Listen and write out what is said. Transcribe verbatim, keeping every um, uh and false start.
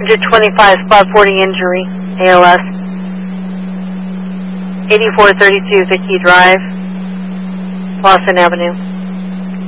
twenty-five, spot forty injury, A L S. eighty-four thirty-two Vicky Drive, Boston Avenue.